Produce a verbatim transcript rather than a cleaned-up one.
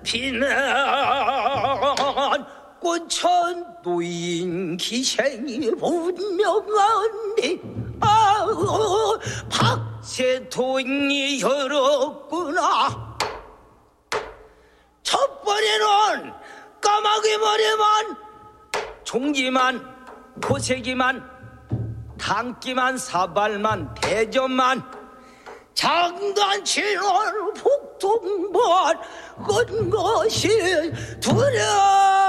피는 꽃천도인 기생이 분명한데 아우 박세통이 열었구나. 첫 번에는 까마귀 머리만 종지만 포세기만 당기만 사발만 대전만 장단치는 폭통만 건 것이 두려